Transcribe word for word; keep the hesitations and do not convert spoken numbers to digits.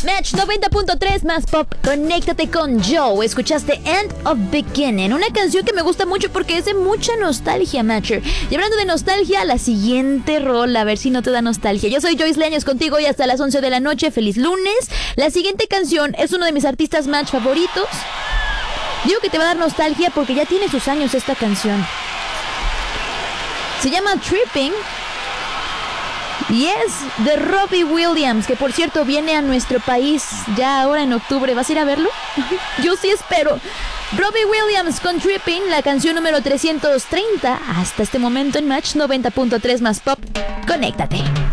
Match noventa punto tres más pop. Conéctate con Joe. Escuchaste End of Beginning, una canción que me gusta mucho porque es de mucha nostalgia, Matcher. Y hablando de nostalgia, la siguiente rola, a ver si no te da nostalgia. Yo soy Joyce Leaños contigo y hasta las once de la noche. Feliz lunes. La siguiente canción es uno de mis artistas Match favoritos. Digo que te va a dar nostalgia porque ya tiene sus años esta canción. Se llama Tripping. Y es de Robbie Williams, que por cierto viene a nuestro país ya ahora en octubre. ¿Vas a ir a verlo? Yo sí espero. Robbie Williams con Tripping, la canción número trescientos treinta hasta este momento en Match noventa punto tres más pop. Conéctate.